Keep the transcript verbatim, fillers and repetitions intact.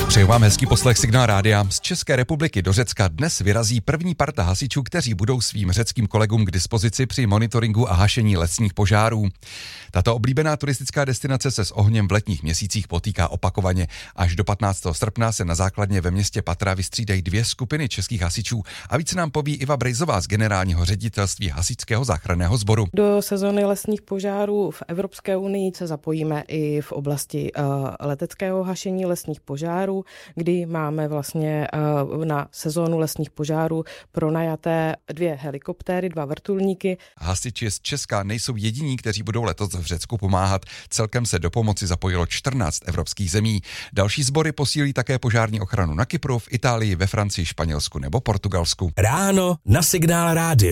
Přeju vám hezký poslech Signál rádia. Z České republiky do Řecka dnes vyrazí první parta hasičů, kteří budou svým řeckým kolegům k dispozici při monitoringu a hašení lesních požárů. Tato oblíbená turistická destinace se s ohněm v letních měsících potýká opakovaně. Až do patnáctého srpna se na základně ve městě Patra vystřídají dvě skupiny českých hasičů a víc nám poví Iva Brejzová z Generálního ředitelství Hasičského záchranného sboru. Do sezóny lesních požárů v Evropské unii se zapojíme i v oblasti uh, leteckého hašení lesních požárů, kdy máme vlastně uh, na sezónu lesních požárů pronajaté dvě helikoptéry, dva vrtulníky. Hasiči z Česka nejsou jediní, kteří budou letos v Řecku pomáhat. Celkem se do pomoci zapojilo čtrnáct evropských zemí. Další sbory posílí také požární ochranu na Kypru, v Itálii, ve Francii, Španělsku nebo Portugalsku. Ráno na Signál rádiu.